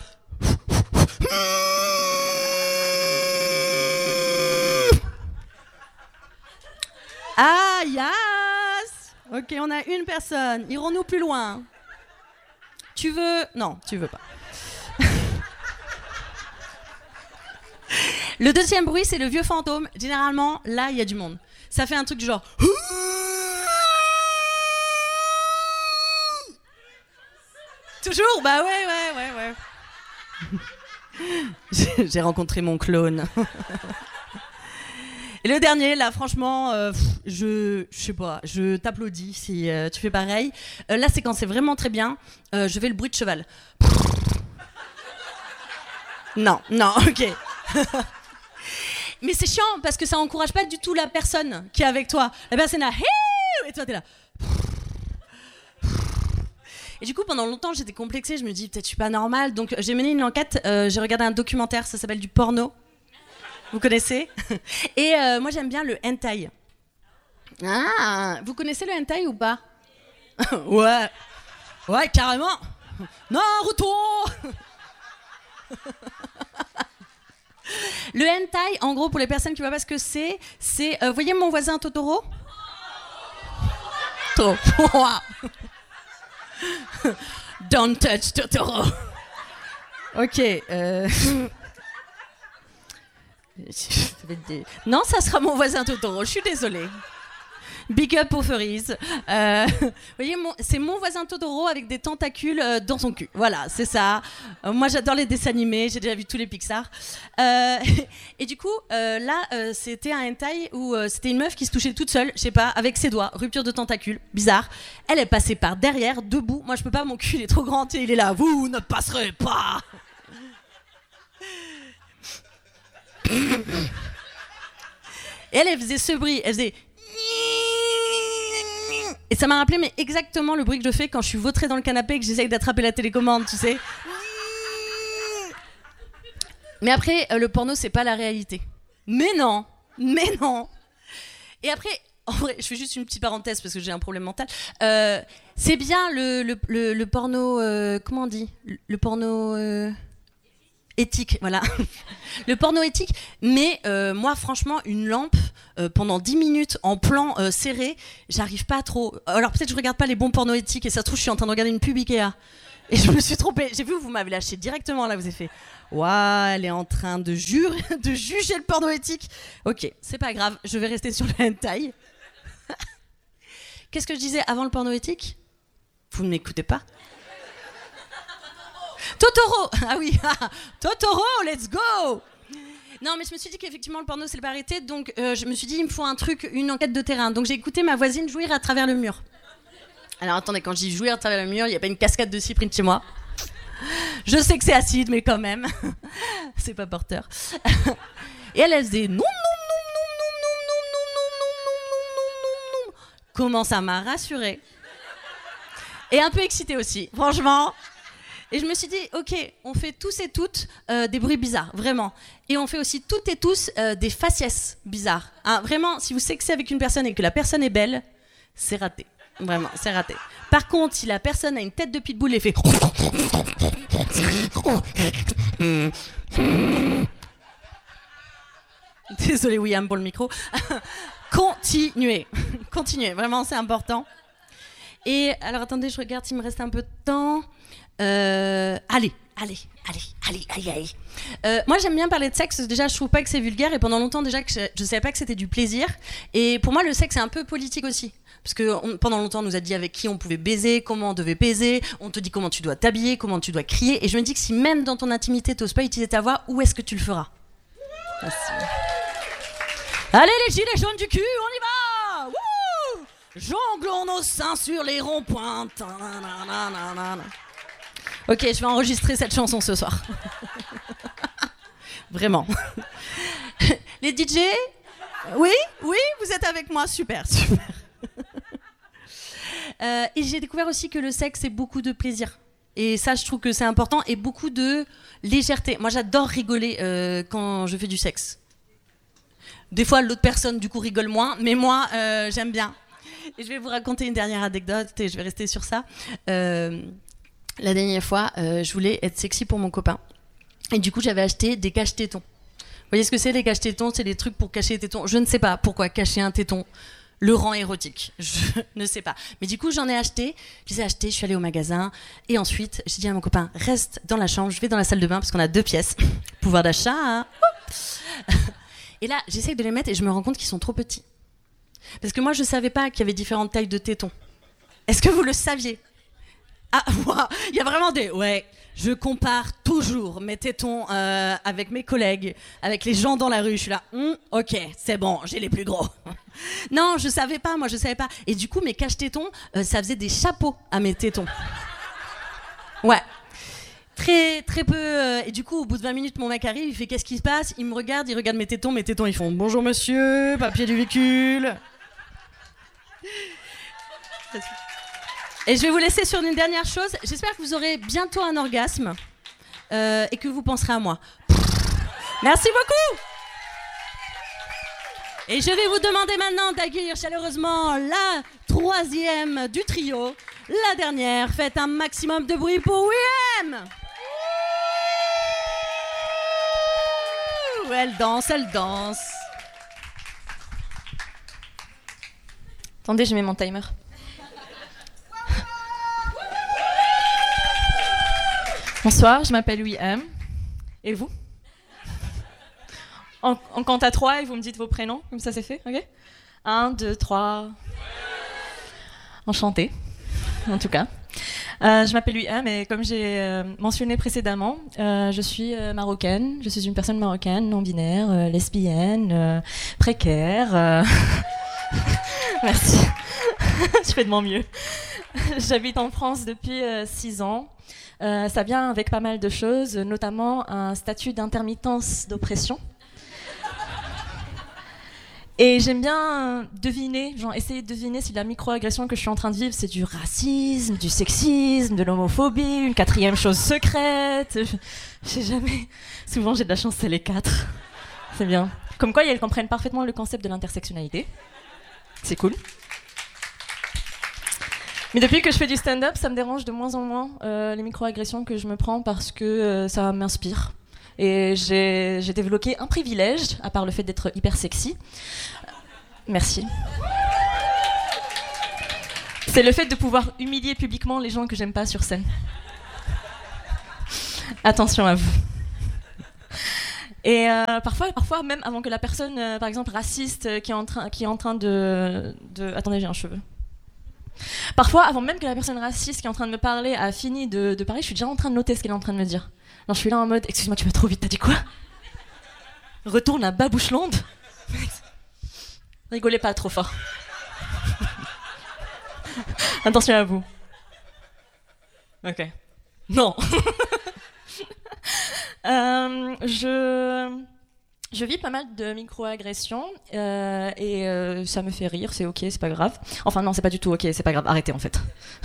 Ah, yes! Ok, on a une personne. Irons-nous plus loin? Tu veux... Non, tu veux pas. Le deuxième bruit, c'est le vieux fantôme. Généralement, là, il y a du monde. Ça fait un truc du genre... Toujours? Bah ouais. J'ai rencontré mon clone. Et le dernier, là, franchement, je sais pas, je t'applaudis si tu fais pareil. Là, c'est quand c'est vraiment très bien. Je fais le bruit de cheval. Non, ok. Mais c'est chiant parce que ça encourage pas du tout la personne qui est avec toi. La personne est là, et toi, t'es là. Et du coup, pendant longtemps, j'étais complexée. Je me dis, peut-être je suis pas normale. Donc, j'ai mené une enquête. J'ai regardé un documentaire, ça s'appelle du porno. Vous connaissez? Et moi j'aime bien le hentai. Ah, vous connaissez le hentai ou pas? Ouais, carrément. Naruto. Le hentai, en gros, pour les personnes qui ne voient pas ce que c'est, voyez mon voisin Totoro? Don't touch Totoro. Ok. Non, ça sera mon voisin Totoro, je suis désolée. Big up aux furries. Vous voyez, c'est mon voisin Totoro avec des tentacules dans son cul. Voilà, c'est ça. Moi, j'adore les dessins animés, j'ai déjà vu tous les Pixar. Et du coup, là, c'était un hentai où c'était une meuf qui se touchait toute seule, je sais pas, avec ses doigts, rupture de tentacules, bizarre. Elle est passée par derrière, debout. Moi, je peux pas, mon cul, il est trop grand et il est là. Vous ne passerez pas. Et elle faisait ce bruit, elle faisait... Et ça m'a rappelé mais exactement le bruit que je fais quand je suis vautrée dans le canapé et que j'essaye d'attraper la télécommande, tu sais. Mais après, le porno, c'est pas la réalité. Mais non. Et après, En vrai, je fais juste une petite parenthèse parce que j'ai un problème mental. C'est bien le porno... comment on dit ? Le porno... éthique, voilà. Le porno éthique. Mais moi, franchement, une lampe pendant 10 minutes en plan serré, j'arrive pas trop. Alors peut-être je regarde pas les bons pornos éthiques et ça se trouve je suis en train de regarder une pub Ikea. Et je me suis trompée. J'ai vu, vous m'avez lâché directement là, vous avez fait. Waouh, elle est en train de juger le porno éthique. Ok, c'est pas grave, je vais rester sur le hentai. Qu'est-ce que je disais avant le porno éthique ? Vous ne m'écoutez pas ? Totoro. Ah oui, Totoro, let's go. Non, mais je me suis dit qu'effectivement le porno c'est pas arrêté, donc je me suis dit il me faut un truc, une enquête de terrain. Donc j'ai écouté ma voisine jouir à travers le mur. Alors attendez, quand je dis jouir à travers le mur, il y a pas une cascade de cyprine chez moi. Je sais que c'est acide, mais quand même, c'est pas porteur. Et elle faisait non. Comment ça m'a rassurée et un peu excitée aussi, franchement. Et je me suis dit, ok, on fait tous et toutes des bruits bizarres, vraiment. Et on fait aussi toutes et tous des faciès bizarres. Hein, vraiment, si vous sexez avec une personne et que la personne est belle, c'est raté. Vraiment, c'est raté. Par contre, si la personne a une tête de pitbull et fait... Désolée William pour le micro. Continuez, vraiment c'est important. Et alors attendez, je regarde s'il me reste un peu de temps. Allez. Moi j'aime bien parler de sexe, déjà je trouve pas que c'est vulgaire et pendant longtemps déjà que je savais pas que c'était du plaisir. Et pour moi le sexe c'est un peu politique aussi. Parce que pendant longtemps on nous a dit avec qui on pouvait baiser, comment on devait baiser, on te dit comment tu dois t'habiller, comment tu dois crier. Et je me dis que si même dans ton intimité t'oses pas utiliser ta voix, où est-ce que tu le feras ? Merci. Allez les gilets jaunes du cul, on y va. Wouh, jonglons nos seins sur les ronds-points. Ok, je vais enregistrer cette chanson ce soir. Vraiment. Les DJ ? Oui, vous êtes avec moi, super. Et j'ai découvert aussi que le sexe, c'est beaucoup de plaisir. Et ça, je trouve que c'est important. Et beaucoup de légèreté. Moi, j'adore rigoler quand je fais du sexe. Des fois, l'autre personne, du coup, rigole moins. Mais moi, j'aime bien. Et je vais vous raconter une dernière anecdote. Et je vais rester sur ça. La dernière fois, je voulais être sexy pour mon copain. Et du coup, j'avais acheté des cache-tétons. Vous voyez ce que c'est, les cache-tétons ? C'est des trucs pour cacher les tétons. Je ne sais pas pourquoi cacher un téton le rend érotique. Je ne sais pas. Mais du coup, j'en ai acheté. Je les ai achetés, je suis allée au magasin. Et ensuite, j'ai dit à mon copain, reste dans la chambre, je vais dans la salle de bain parce qu'on a 2 pièces. Pouvoir d'achat, hein. Et là, j'essaye de les mettre et je me rends compte qu'ils sont trop petits. Parce que moi, je ne savais pas qu'il y avait différentes tailles de tétons. Est-ce que vous le saviez ? Ah, il y a vraiment des... Ouais, je compare toujours mes tétons avec mes collègues, avec les gens dans la rue. Je suis là, ok, c'est bon, j'ai les plus gros. Non, je savais pas. Et du coup, mes cache-tétons, ça faisait des chapeaux à mes tétons. Ouais. Très, très peu. Et du coup, au bout de 20 minutes, mon mec arrive, il fait qu'est-ce qui se passe ? Il me regarde, il regarde mes tétons, ils font bonjour monsieur, papier du véhicule. Et je vais vous laisser sur une dernière chose. J'espère que vous aurez bientôt un orgasme et que vous penserez à moi. Merci beaucoup. Et je vais vous demander maintenant d'accueillir chaleureusement la 3e du trio, la dernière. Faites un maximum de bruit pour William. Elle danse. Attendez, je mets mon timer. Bonsoir, je m'appelle Louis-M. Et vous ? On compte à 3 et vous me dites vos prénoms, comme ça c'est fait, ok ? 1, 2, 3. Enchantée, en tout cas. Je m'appelle Louis-M et comme j'ai mentionné précédemment, je suis marocaine. Je suis une personne marocaine, non-binaire, lesbienne, précaire. Merci. Je fais de mon mieux. J'habite en France depuis 6 ans. Ça vient avec pas mal de choses, notamment un statut d'intermittence d'oppression. Et j'aime bien deviner, essayer de deviner si la microagression que je suis en train de vivre, c'est du racisme, du sexisme, de l'homophobie, une 4e chose secrète. Je sais jamais. Souvent, j'ai de la chance, c'est les 4. C'est bien. Comme quoi, elles comprennent parfaitement le concept de l'intersectionnalité. C'est cool. Mais depuis que je fais du stand-up, ça me dérange de moins en moins les micro-agressions que je me prends parce que ça m'inspire. Et j'ai développé un privilège, à part le fait d'être hyper sexy. Merci. C'est le fait de pouvoir humilier publiquement les gens que j'aime pas sur scène. Attention à vous. Et parfois même avant que la personne, par exemple raciste, qui est en train de... Attendez, j'ai un cheveu. Parfois, avant même que la personne raciste qui est en train de me parler a fini de parler, je suis déjà en train de noter ce qu'elle est en train de me dire. Non, je suis là en mode, excuse-moi, tu vas trop vite, t'as dit quoi? Retourne à babouche londe. Rigolez pas trop fort. Attention à vous. Ok. Non. Je vis pas mal de micro-agressions et ça me fait rire, c'est ok, c'est pas grave. Enfin non, c'est pas du tout ok, c'est pas grave, arrêtez en fait.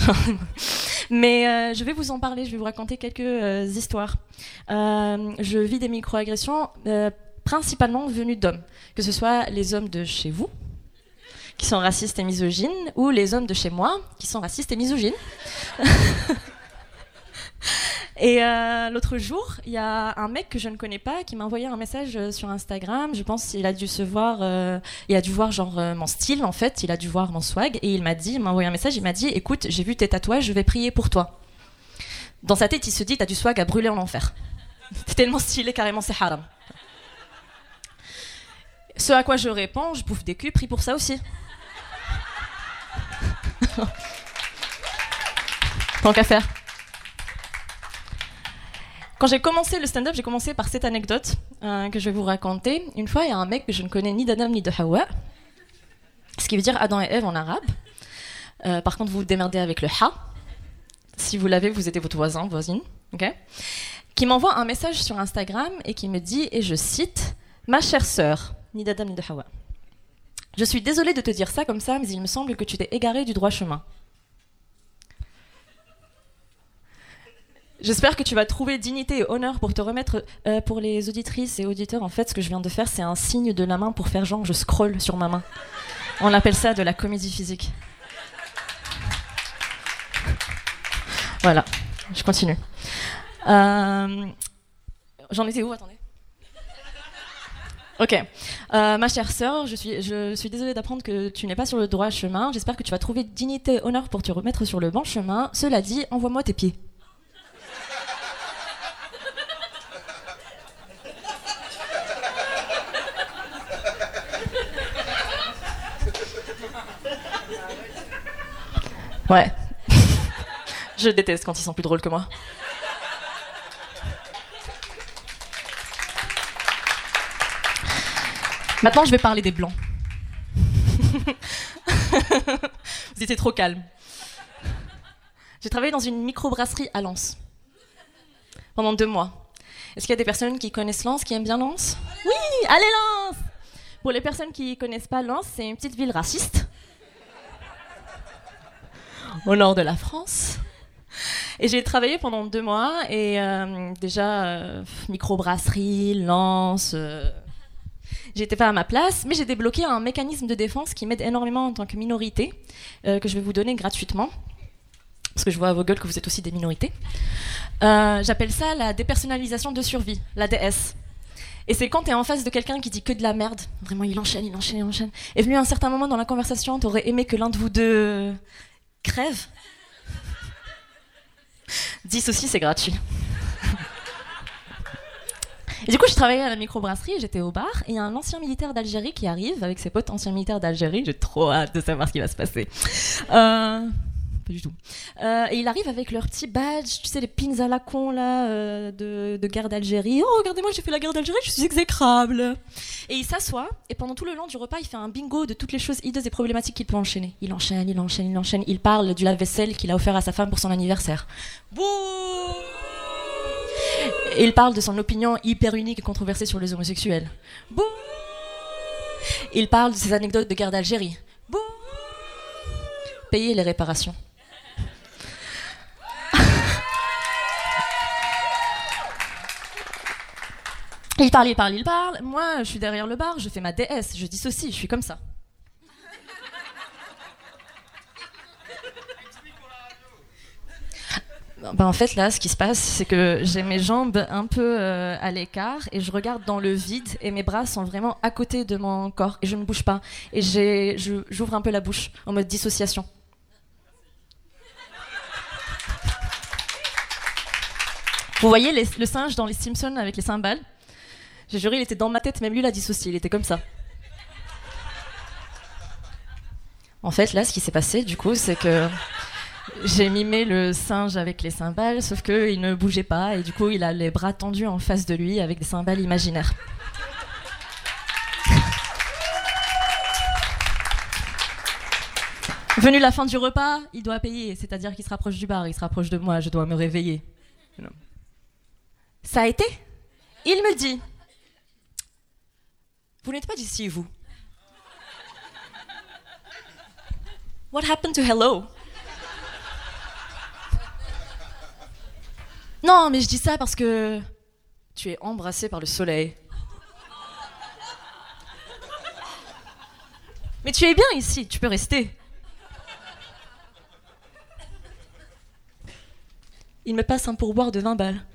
Mais je vais vous en parler, je vais vous raconter quelques histoires. Je vis des micro-agressions principalement venues d'hommes, que ce soit les hommes de chez vous, qui sont racistes et misogynes, ou les hommes de chez moi, qui sont racistes et misogynes. Et l'autre jour, il y a un mec que je ne connais pas qui m'a envoyé un message sur Instagram. Je pense qu'il a dû il a dû voir genre mon style en fait, il a dû voir mon swag et il m'a envoyé un message, il m'a dit écoute, j'ai vu tes tatouages, je vais prier pour toi. Dans sa tête, il se dit t'as du swag à brûler en enfer. C'est tellement stylé, carrément c'est haram. Ce à quoi je réponds, je bouffe des culs, prie pour ça aussi. Tant qu'à faire. Quand j'ai commencé le stand-up, j'ai commencé par cette anecdote que je vais vous raconter. Une fois, il y a un mec que je ne connais ni d'Adam ni de Hawa, ce qui veut dire Adam et Ève en arabe. Par contre, vous vous démerdez avec le ha. Si vous l'avez, vous aidez votre voisin, voisine. Okay, qui m'envoie un message sur Instagram et qui me dit, et je cite, « Ma chère sœur, ni d'Adam ni de Hawa, je suis désolée de te dire ça comme ça, mais il me semble que tu t'es égarée du droit chemin. J'espère que tu vas trouver dignité et honneur pour te remettre. Pour les auditrices et auditeurs, en fait, ce que je viens de faire, c'est un signe de la main pour faire genre je scrolle sur ma main. On appelle ça de la comédie physique. Voilà, je continue. J'en étais où? Attendez. Ok. Ma chère sœur, je suis désolée d'apprendre que tu n'es pas sur le droit chemin. J'espère que tu vas trouver dignité et honneur pour te remettre sur le bon chemin. Cela dit, envoie-moi tes pieds. Ouais. Je déteste quand ils sont plus drôles que moi. Maintenant, je vais parler des blancs. Vous étiez trop calme. J'ai travaillé dans une microbrasserie à Lens. Pendant 2 mois. Est-ce qu'il y a des personnes qui connaissent Lens, qui aiment bien Lens? Oui, allez Lens! Pour les personnes qui connaissent pas Lens, c'est une petite ville raciste. Au nord de la France. Et j'ai travaillé pendant 2 mois et microbrasserie, Lens, j'étais pas à ma place, mais j'ai débloqué un mécanisme de défense qui m'aide énormément en tant que minorité, que je vais vous donner gratuitement, parce que je vois à vos gueules que vous êtes aussi des minorités. J'appelle ça la dépersonnalisation de survie, la DS. Et c'est quand t'es en face de quelqu'un qui dit que de la merde, vraiment il enchaîne. Et venu à un certain moment dans la conversation, t'aurais aimé que l'un de vous deux crève. 10 aussi, c'est gratuit. Et du coup, je travaillais à la microbrasserie, j'étais au bar, et il y a un ancien militaire d'Algérie qui arrive avec ses potes anciens militaires d'Algérie. J'ai trop hâte de savoir ce qui va se passer. Pas du tout. Et il arrive avec leur petit badge, tu sais, les pins à la con là, de guerre d'Algérie. Oh, regardez-moi, j'ai fait la guerre d'Algérie, je suis exécrable. Et il s'assoit, et pendant tout le long du repas, il fait un bingo de toutes les choses hideuses et problématiques qu'il peut enchaîner. Il enchaîne. Il parle du lave-vaisselle qu'il a offert à sa femme pour son anniversaire. Bouh! Et il parle de son opinion hyper unique et controversée sur les homosexuels. Bouh! Il parle de ses anecdotes de guerre d'Algérie. Bouh! Payer les réparations. Il parle. Moi, je suis derrière le bar, je fais ma DS, je dissocie, je suis comme ça. En fait, là, ce qui se passe, c'est que j'ai mes jambes un peu à l'écart et je regarde dans le vide et mes bras sont vraiment à côté de mon corps et je ne bouge pas. Et j'ouvre un peu la bouche en mode dissociation. Vous voyez le singe dans les Simpsons avec les cymbales? J'ai juré, il était dans ma tête, même lui l'a dissocié, il était comme ça. En fait, là, ce qui s'est passé, du coup, c'est que j'ai mimé le singe avec les cymbales, sauf qu'il ne bougeait pas, et du coup, il a les bras tendus en face de lui avec des cymbales imaginaires. Venu la fin du repas, il doit payer, c'est-à-dire qu'il se rapproche du bar, il se rapproche de moi, je dois me réveiller. Ça a été? Il me dit, vous n'êtes pas d'ici, vous? What happened to hello? Non, mais je dis ça parce que tu es embrassé par le soleil. Mais tu es bien ici, tu peux rester. Il me passe un pourboire de 20 balles.